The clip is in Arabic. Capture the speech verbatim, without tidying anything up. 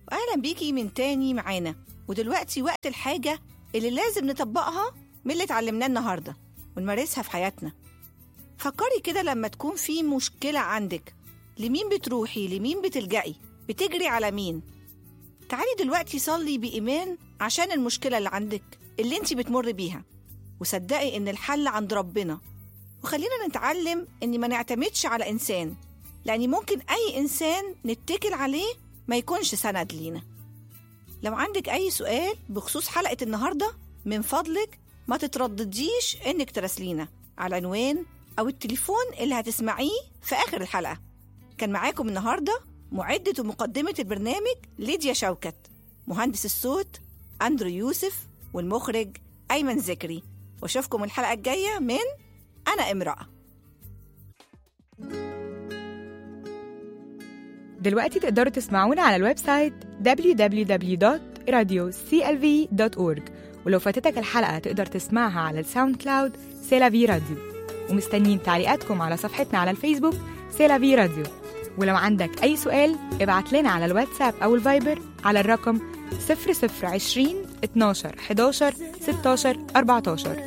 وأهلا بيكي من تاني معانا. ودلوقتي وقت الحاجة اللي لازم نطبقها من اللي اتعلمناه النهاردة ونمارسها في حياتنا. فكري كده لما تكون في مشكلة عندك، لمين بتروحي؟ لمين بتلجئي؟ بتجري على مين؟ تعالي دلوقتي صلي بإيمان عشان المشكلة اللي عندك اللي انتي بتمر بيها، وصدقي ان الحل عند ربنا. وخلينا نتعلم ان ما نعتمدش على إنسان، لأن ممكن أي إنسان نتكل عليه ما يكونش سند لينا. لو عندك أي سؤال بخصوص حلقة النهاردة، من فضلك ما تتردديش إنك تراسلينا على العنوان أو التليفون اللي هتسمعيه في آخر الحلقة. كان معاكم النهاردة معدة ومقدمة البرنامج ليديا شوكت، مهندس الصوت أندرو يوسف، والمخرج أيمن ذكري. وأشوفكم الحلقة الجاية من أنا امرأة. دلوقتي تقدروا تسمعونا على الويب سايت دبليو دبليو دبليو دوت راديو سي إل في دوت أورج، ولو فاتتك الحلقة تقدر تسمعها على الساوند كلاود سيلافي راديو. ومستنيين تعليقاتكم على صفحتنا على الفيسبوك سيلافي راديو. ولو عندك أي سؤال ابعت لنا على الواتساب أو الفايبر على الرقم صفر صفر عشرين اتناشر حداشر ستاشر أربعتاشر.